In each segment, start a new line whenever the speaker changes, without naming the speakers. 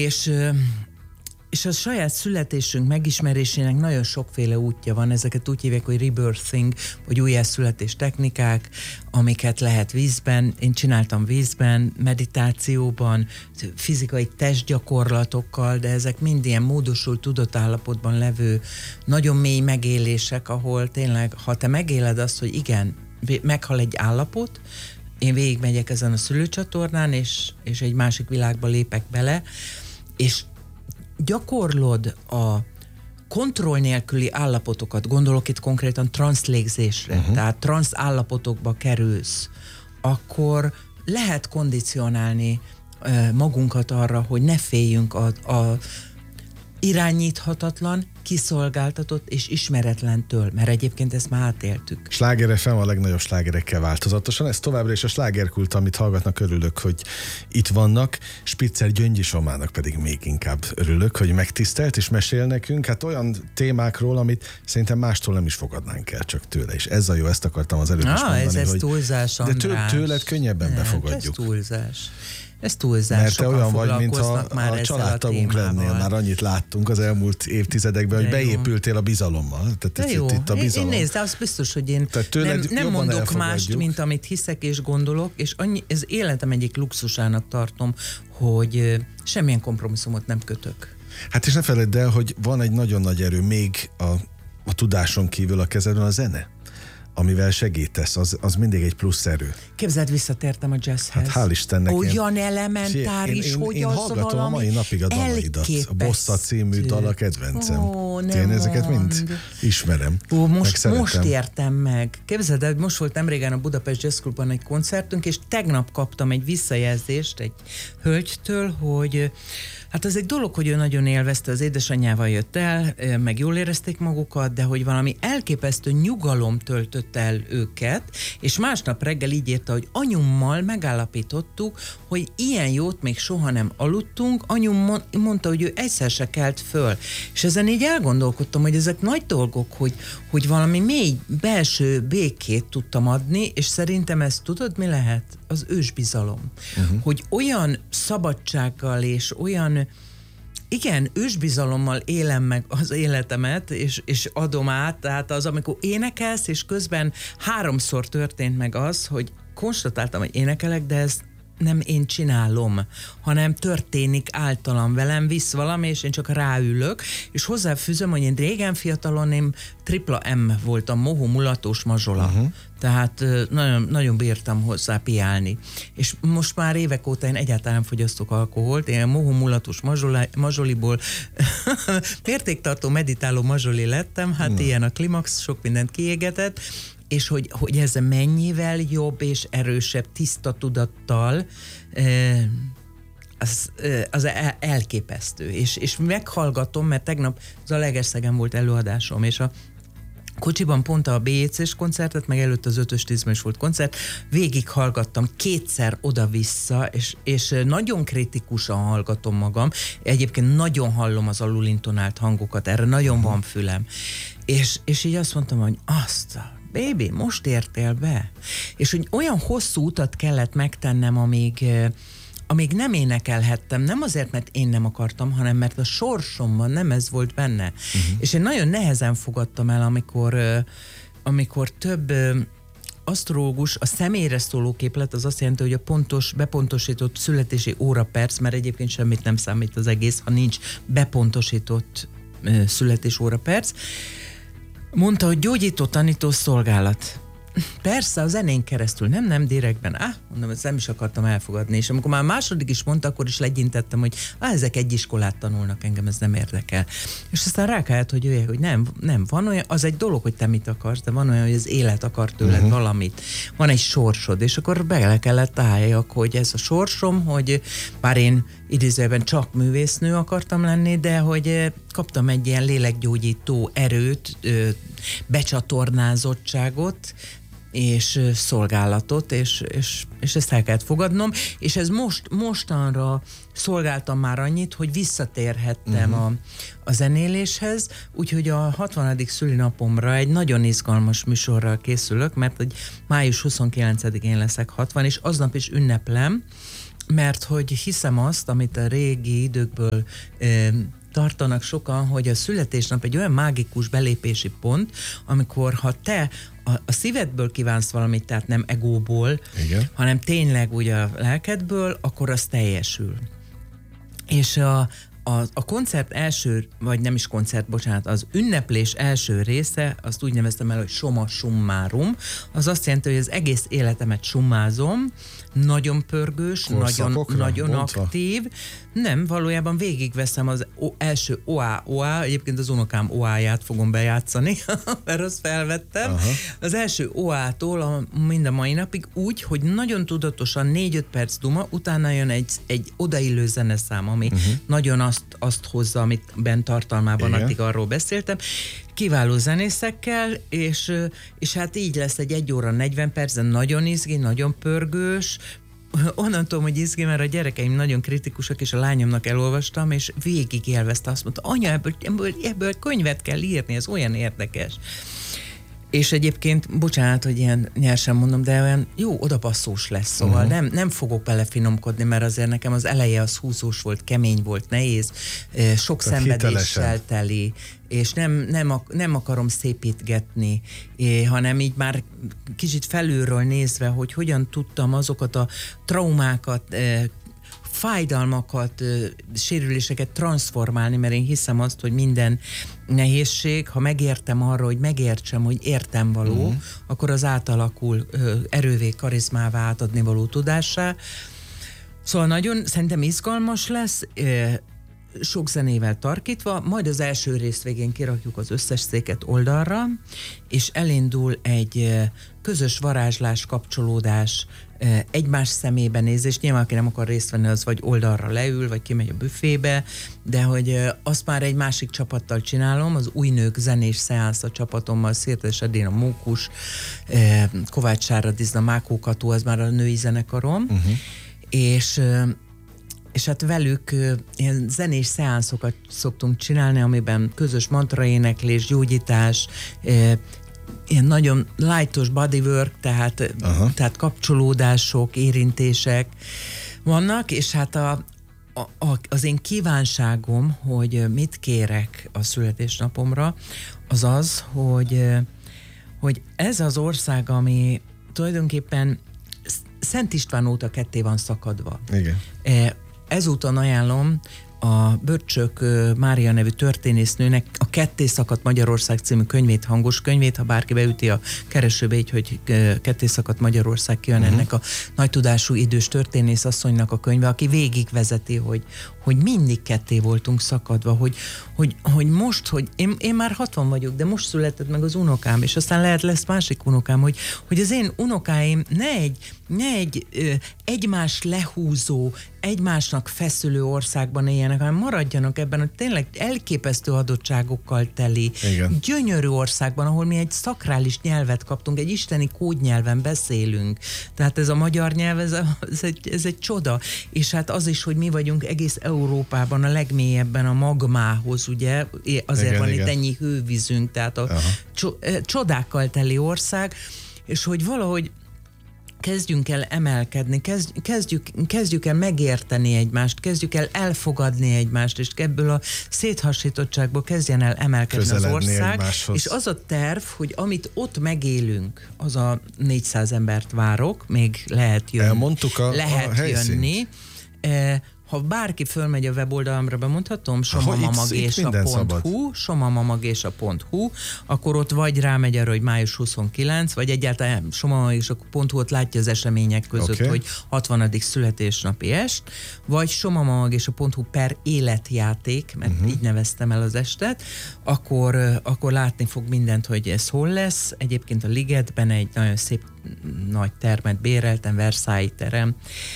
És a saját születésünk megismerésének nagyon sokféle útja van, ezeket úgy hívják, hogy rebirthing, vagy újjászületés technikák, amiket lehet vízben, én csináltam vízben, meditációban, fizikai testgyakorlatokkal, de ezek mind ilyen módosult tudatállapotban levő, nagyon mély megélések, ahol tényleg, ha te megéled azt, hogy igen, meghal egy állapot, én végigmegyek ezen a szülőcsatornán, és egy másik világba lépek bele, és gyakorlod a kontroll nélküli állapotokat, gondolok itt konkrétan transzlégzésre, tehát transz állapotokba kerülsz, akkor lehet kondicionálni magunkat arra, hogy ne féljünk a irányíthatatlan, kiszolgáltatott és ismeretlentől, mert egyébként ezt már átéltük.
Sláger FM a legnagyobb slágerekkel változatosan, ez továbbra is a slágerkult, amit hallgatnak, örülök, hogy itt vannak. Spitzer Gyöngyi Somának pedig még inkább örülök, hogy megtisztelt és mesél nekünk, hát olyan témákról, amit szerintem mástól nem is fogadnánk el, csak tőle. És ez a jó, ezt akartam az előbb is mondani,
ez túlzás, András.
De tőled könnyebben befogadjuk.
Ez túlzás. Ez túlzás.
Mert te olyan vagy, mintha a családtagunk lennél. Már annyit láttunk az elmúlt évtizedekben, hogy beépültél a bizalommal. Tehát
jó,
itt a bizalom.
Én nézd, de az biztos, hogy én nem mondok mást, mint amit hiszek és gondolok, és ez életem egyik luxusának tartom, hogy semmilyen kompromisszumot nem kötök.
Hát és ne feledd el, hogy van egy nagyon nagy erő még a tudáson kívül a kezedben, a zene, amivel segítesz, az mindig egy plusz erő.
Képzeld, visszatértem a jazzhez.
Hát hál' Istennek.
Olyan elementáris, hogy
én
az
hallgatom
valami
a mai napig a dalaidat. A Bossa című dal a kedvencem. Én ezeket mind ismerem.
Most értem meg. Képzeld, hogy most volt nemrégen a Budapest Jazz Clubban egy koncertünk, és tegnap kaptam egy visszajelzést egy hölgytől, hogy hát az egy dolog, hogy ő nagyon élvezte, az édesanyjával jött el, meg jól érezték magukat, de hogy valami elképesztő nyugalom töltött el őket, és másnap reggel így írta, hogy anyummal megállapítottuk, hogy ilyen jót még soha nem aludtunk, anyum mondta, hogy ő egyszer se kelt föl. És ezen így elgondolkodtam, hogy ezek nagy dolgok, hogy valami mély belső békét tudtam adni, és szerintem ez tudod, mi lehet? Az ősbizalom. Hogy olyan szabadsággal és olyan, igen, ősbizalommal élem meg az életemet, és adom át, tehát az, amikor énekelsz, és közben 3-szor történt meg az, hogy konstatáltam, hogy énekelek, de ez nem én csinálom, hanem történik általam, velem visz valami, és én csak ráülök, és hozzáfűzöm, hogy én régen fiatalon én tripla M voltam, mohó, mulatós, mazsola. Tehát nagyon, nagyon bírtam hozzá piálni. És most már évek óta én egyáltalán nem fogyasztok alkoholt, én mohó, mulatós, mazsoliból mértéktartó, meditáló mazsoli lettem, hát ilyen a klimax, sok mindent kiégetett, és hogy ez mennyivel jobb és erősebb tiszta tudattal, az elképesztő. És meghallgatom, mert tegnap Zalaegerszegen volt előadásom, és a kocsiban pont a BJC-s koncertet, meg előtt az 5-ös 10-ben is volt koncert, végig hallgattam 2-szer oda-vissza, és nagyon kritikusan hallgatom magam. Egyébként nagyon hallom az alulintonált hangokat, erre nagyon van fülem. És így azt mondtam, hogy baby, most értél be. És hogy olyan hosszú utat kellett megtennem, amíg nem énekelhettem, nem azért, mert én nem akartam, hanem mert a sorsomban nem ez volt benne. És én nagyon nehezen fogadtam el, amikor több asztrológus, a személyre szóló képlet, az azt jelenti, hogy a pontos, bepontosított születési óraperc, mert egyébként semmit nem számít az egész, ha nincs bepontosított születés óraperc, mondta, hogy gyógyító, tanító szolgálat. Persze, a zenén keresztül, nem direktben. Mondom, ezt nem is akartam elfogadni. És amikor már második is mondta, akkor is legyintettem, hogy ezek egy iskolát tanulnak, engem ez nem érdekel. És aztán rákált, hogy nem, van olyan, az egy dolog, hogy te mit akarsz, de van olyan, hogy az élet akar tőled valamit. Van egy sorsod, és akkor bele kellett álljak, hogy ez a sorsom, hogy bár én idézőben csak művésznő akartam lenni, de hogy kaptam egy ilyen lélekgyógyító erőt, becsatornázottságot, és szolgálatot, és ezt el kellett fogadnom, és ez mostanra szolgáltam már annyit, hogy visszatérhettem a zenéléshez, úgyhogy a 60. szülinapomra egy nagyon izgalmas műsorral készülök, mert hogy május 29-én leszek 60, és aznap is ünneplem, mert hogy hiszem azt, amit a régi időkből tartanak sokan, hogy a születésnap egy olyan mágikus belépési pont, amikor ha te a szívedből kívánsz valamit, tehát nem egóból, igen, hanem tényleg úgy a lelkedből, akkor az teljesül. És a koncert első, vagy nem is koncert, bocsánat, az ünneplés első része, azt úgy neveztem el, hogy summa summarum, az azt jelenti, hogy az egész életemet summázom, nagyon pörgős, nagyon aktív. Nem, valójában végigveszem az első OA, egyébként az unokám OA-ját fogom bejátszani, mert azt felvettem. Aha. Az első OA-tól mind a mai napig úgy, hogy nagyon tudatosan 4-5 perc duma, utána jön egy odaillő zeneszám, ami nagyon azt hozza, amit bent tartalmában addig arról beszéltem. Kiváló zenészekkel, és hát így lesz egy 1 óra 40 perc, de nagyon izgi, nagyon pörgős. Onnan tudom, hogy izgi, mert a gyerekeim nagyon kritikusak, és a lányomnak elolvastam, és végig élvezte, azt mondta, anya, ebből könyvet kell írni, ez olyan érdekes. És egyébként, bocsánat, hogy ilyen nyersen mondom, de olyan jó odapasszós lesz, szóval nem fogok belefinomkodni, mert azért nekem az eleje az húzós volt, kemény volt, nehéz, sok szenvedéssel teli, és nem akarom szépítgetni, hanem így már kicsit felülről nézve, hogy hogyan tudtam azokat a traumákat, fájdalmakat, sérüléseket transformálni, mert én hiszem azt, hogy minden nehézség, ha megértem arra, hogy megértsem, hogy értem való, akkor az átalakul erővé, karizmává, átadni való tudássá. Szóval nagyon szerintem izgalmas lesz, sok zenével tarkítva, majd az első rész végén kirakjuk az összes széket oldalra, és elindul egy közös varázslás, kapcsolódás, egymás szemébe nézés. Nyilván, aki nem akar részt venni, az vagy oldalra leül, vagy kimegy a büfébe, de hogy azt már egy másik csapattal csinálom, az Új Nők zenés szeánsz a csapatommal, Szirtes Edina Mókus, Kovács Sáradizna, Mákó Kató, az már a női zenekarom, és hát velük ilyen zenés szeánszokat szoktunk csinálni, amiben közös mantraéneklés, gyógyítás, ilyen nagyon lightos bodywork, tehát kapcsolódások, érintések vannak, és hát az én kívánságom, hogy mit kérek a születésnapomra, az az, hogy ez az ország, ami tulajdonképpen Szent István óta ketté van szakadva.
Igen.
Ezúton ajánlom a Börcsök Mária nevű történésznőnek a Ketté szakadt Magyarország című könyvét, hangos könyvét, ha bárki beüti a keresőbe így, hogy Ketté szakadt Magyarország, kijön ennek a nagy tudású idős történész asszonynak a könyve, aki végigvezeti, hogy mindig ketté voltunk szakadva, hogy most, hogy én már 60 vagyok, de most született meg az unokám, és aztán lesz másik unokám, hogy az én unokáim ne egy egymás lehúzó, egymásnak feszülő országban éljenek, hanem maradjanak ebben, hogy tényleg elképesztő adottságokkal teli, gyönyörű országban, ahol mi egy szakrális nyelvet kaptunk, egy isteni kódnyelven beszélünk. Tehát ez a magyar nyelv, ez egy csoda. És hát az is, hogy mi vagyunk egész Európában a legmélyebben a magmához, ugye? Azért van itt ennyi hővízünk, tehát a csodákkal teli ország, és hogy valahogy kezdjünk el emelkedni, kezdjük el megérteni egymást, kezdjük el elfogadni egymást, és ebből a széthasítottságból kezdjen el emelkedni közeledni az ország. Egymáshoz. És az a terv, hogy amit ott megélünk, az a 400 embert várok, még lehet jönni.
Elmondtuk a
jönni. Ha bárki fölmegy a weboldalamra, bemondhatom, somamamagésa.hu, akkor ott vagy rámegy arra, hogy május 29, vagy egyáltalán somamamagésa.hu-ot látja az események között, hogy 60. születésnapi est, vagy somamamagésa.hu per életjáték, mert így neveztem el az estet, akkor látni fog mindent, hogy ez hol lesz. Egyébként a Ligetben egy nagyon szép nagy termet béreltem, Versailles terem,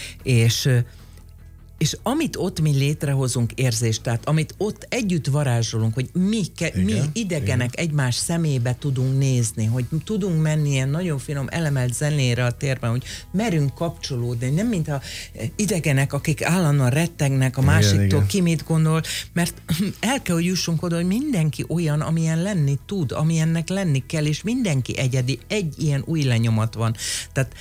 és amit ott mi létrehozunk érzést, tehát amit ott együtt varázsolunk, hogy mi idegenek egymás szemébe tudunk nézni, hogy tudunk menni ilyen nagyon finom elemelt zenére a térben, hogy merünk kapcsolódni, nem mint a idegenek, akik állandóan rettegnek a másiktól, ki mit gondol, mert el kell, hogy jussunk oda, hogy mindenki olyan, amilyen lenni tud, amilyennek lenni kell, és mindenki egyedi, egy ilyen új lenyomat van. Tehát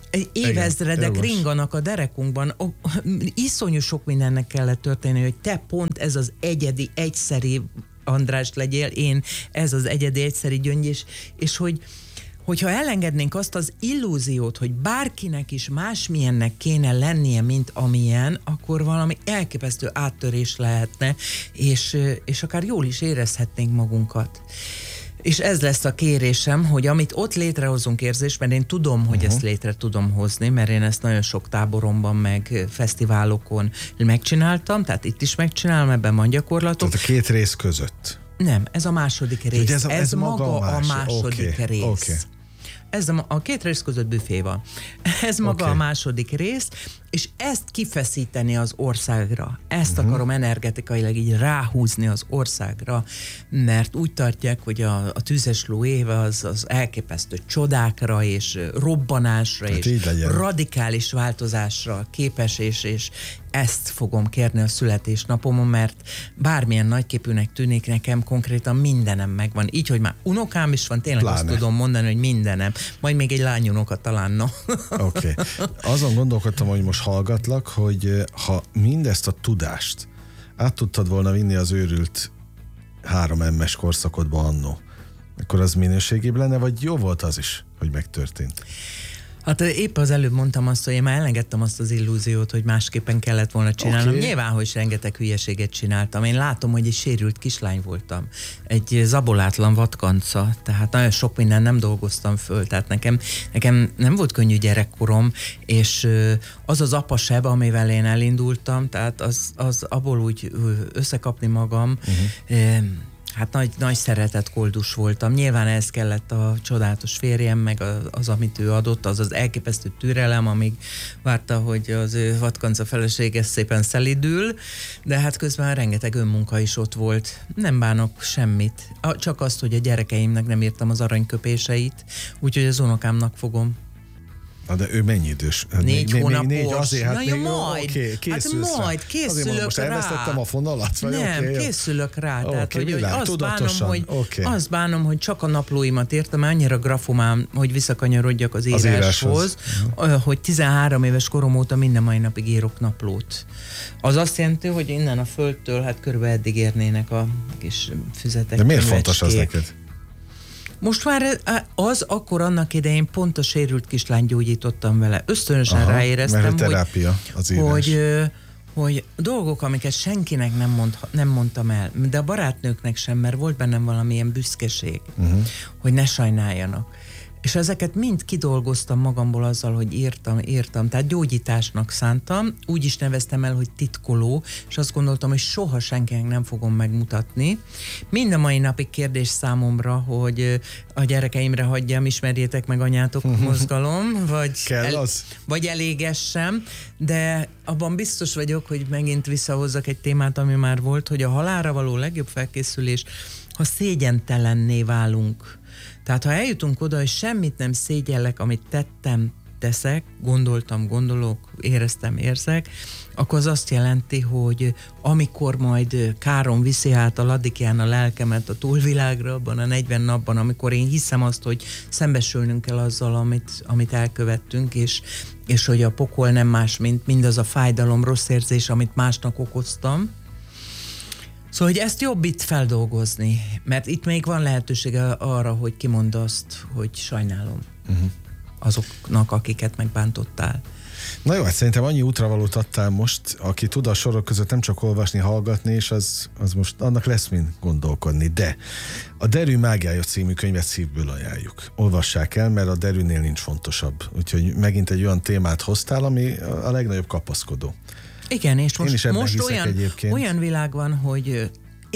évezredek ringanak a derekunkban. Iszonyú sok mindennek kellett történni, hogy te pont ez az egyedi, egyszeri András legyél, én ez az egyedi, egyszeri Gyöngy, és hogyha elengednénk azt az illúziót, hogy bárkinek is másmilyennek kéne lennie, mint amilyen, akkor valami elképesztő áttörés lehetne, és akár jól is érezhetnénk magunkat. És ez lesz a kérésem, hogy amit ott létrehozunk érzés, mert én tudom, hogy ezt létre tudom hozni, mert én ezt nagyon sok táboromban, meg fesztiválokon megcsináltam, tehát itt is megcsinálom, ebben van gyakorlatok.
Tehát a két rész között.
Nem, ez a második rész. Ez maga a második rész. Okay. Ez a két rész között büfé van. Ez maga a második rész, és ezt kifeszíteni az országra. Ezt akarom energetikailag így ráhúzni az országra, mert úgy tartják, hogy a tüzes ló éve az elképesztő csodákra és robbanásra és radikális változásra képes, és ezt fogom kérni a születésnapomon, mert bármilyen nagyképűnek tűnik, nekem konkrétan mindenem megvan. Így, hogy már unokám is van, tényleg azt tudom mondani, hogy mindenem. Majd még egy lányunoka talán, no.
Oké. Azon gondolkodtam, hogy most hallgatlak, hogy ha mindezt a tudást át tudtad volna vinni az őrült 3M-es korszakodba annó, akkor az minőségébb lenne, vagy jó volt az is, hogy megtörtént?
Hát épp az előbb mondtam azt, hogy én már elengedtem azt az illúziót, hogy másképpen kellett volna csinálnom. Okay. Nyilván, hogy rengeteg hülyeséget csináltam. Én látom, hogy egy sérült kislány voltam. Egy zabolátlan vadkanca, tehát nagyon sok minden nem dolgoztam föl. Tehát nekem nem volt könnyű gyerekkorom, és az az apaseb, amivel én elindultam, tehát az abból úgy összekapni magam, hát nagy szeretett koldus voltam. Nyilván ez kellett a csodálatos férjem, meg az, amit ő adott, az az elképesztő türelem, amíg várta, hogy az ő vadkanca felesége szépen szelidül, de hát közben rengeteg önmunka is ott volt. Nem bánok semmit. Csak azt, hogy a gyerekeimnek nem írtam az aranyköpéseit, úgyhogy az unokámnak fogom.
Na de ő mennyi idős?
4 hónapos.
Azért, hát
na, majd.
Készülsz rá.
Majd készülök
azért most
rá.
Elvesztettem a fonalat? Vagy
nem, készülök rá. Tehát, hogy
azt
azt bánom, hogy csak a naplóimat írtam, mert annyira grafomám, hogy visszakanyarodjak az íráshoz, hogy 13 éves korom óta minden mai napig írok naplót. Az azt jelenti, hogy innen a földtől hát körülbelül eddig érnének a kis füzetek.
De miért fontos az neked?
Most már akkor annak idején pont a sérült kislányt gyógyítottam vele. Ösztönösen ráéreztem,
mert a terápia, az
hogy dolgok, amiket senkinek nem mondtam el, de a barátnőknek sem, mert volt bennem valamilyen büszkeség, hogy ne sajnáljanak. És ezeket mind kidolgoztam magamból azzal, hogy írtam. Tehát gyógyításnak szántam, úgy is neveztem el, hogy titkoló, és azt gondoltam, hogy soha senkinek nem fogom megmutatni. Mind a mai napig kérdés számomra, hogy a gyerekeimre hagyjam, ismerjétek meg anyátok mozgalom, vagy elégessem, de abban biztos vagyok, hogy megint visszahozzak egy témát, ami már volt, hogy a halálra való legjobb felkészülés, ha szégyentelenné válunk. Tehát ha eljutunk oda, hogy semmit nem szégyellek, amit tettem, teszek, gondoltam, gondolok, éreztem, érzek, akkor az azt jelenti, hogy amikor majd káron viszi át a ladikján a lelkemet a túlvilágra, abban a 40 napban, amikor én hiszem azt, hogy szembesülnünk kell azzal, amit elkövettünk, és hogy a pokol nem más, mint mindaz a fájdalom, rossz érzés, amit másnak okoztam. Szóval, hogy ezt jobb itt feldolgozni, mert itt még van lehetősége arra, hogy kimondd azt, hogy sajnálom azoknak, akiket megbántottál.
Na jó, hát szerintem annyi útravalót adtál most, aki tud a sorok között nem csak olvasni, hallgatni, és az most annak lesz mind gondolkodni. De a Derű mágiája című könyvet szívből ajánljuk. Olvassák el, mert a Derűnél nincs fontosabb. Úgyhogy megint egy olyan témát hoztál, ami a legnagyobb kapaszkodó.
Igen, és most olyan világ van, hogy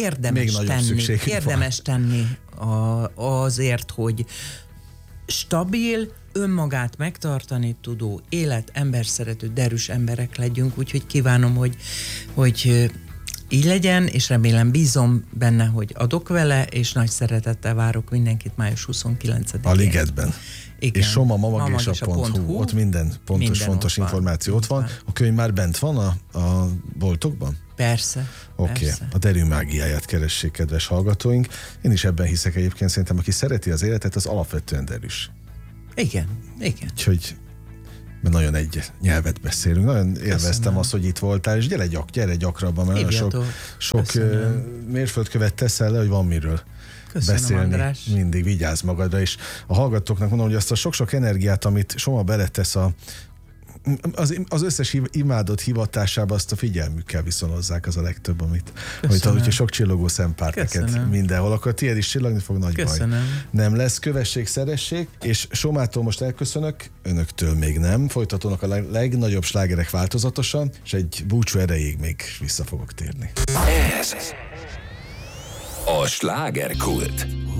érdemes tenni azért, hogy stabil, önmagát megtartani tudó, emberszerető, derűs emberek legyünk, úgyhogy kívánom, hogy így legyen, és remélem, bízom benne, hogy adok vele, és nagy szeretettel várok mindenkit május 29-én.
A Ligetben. Igen. És somamamagésa.hu, ott minden fontos információ ott van. A könyv már bent van a boltokban?
Persze.
Oké. A Derű mágiáját keressék, kedves hallgatóink. Én is ebben hiszek egyébként, szerintem aki szereti az életet, az alapvetően derűs.
Igen.
Úgyhogy mert nagyon egy nyelvet beszélünk. Nagyon élveztem azt, hogy itt voltál, és gyere gyakrabban, mert nagyon sok mérföldkövet teszel le, hogy van miről beszélni.
András.
Mindig vigyázz magadra, és a hallgatóknak mondom, hogy azt a sok-sok energiát, amit Soma beletesz az összes imádott hivatásába, azt a figyelmükkel viszonozzák, az a legtöbb, amit hogyha sok csillogó szempárt neked mindenhol, akkor tiéd is csillogni fog, nagy baj. Nem lesz, kövessék, szeressék, és Somától most elköszönök, önöktől még nem, folytatónak a legnagyobb slágerek változatosan, és egy búcsú erejéig még vissza fogok térni.
Ez a slágerkult.